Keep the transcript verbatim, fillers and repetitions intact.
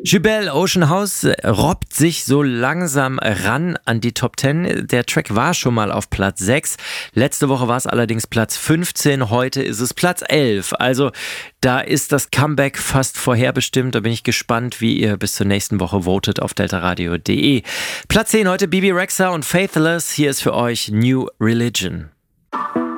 Jubel Ocean House robbt sich so langsam ran an die Top zehn. Der Track war schon mal auf Platz sechs. Letzte Woche war es allerdings Platz fünfzehn. Heute ist es Platz elf. Also da ist das Comeback fast vorherbestimmt. Da bin ich gespannt, wie ihr bis zur nächsten Woche votet auf deltaradio punkt de. Platz zehn heute Bibi Rexha und Faithless. Hier ist für euch New Religion.